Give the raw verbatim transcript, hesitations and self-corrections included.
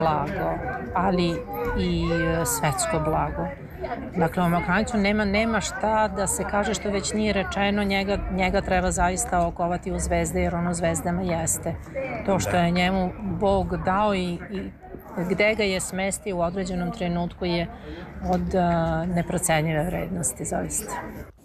blago, ali i svetsko blago. Dakle, omotanicu nema, nema šta da se kaže što već nije rečeno, njega, njega treba zaista okovati u zvezde, jer ono zvezdama jeste. To što je njemu Bog dao i, i gde ga je smestio u određenom trenutku je od uh, neprocenjive vrednosti, zaista.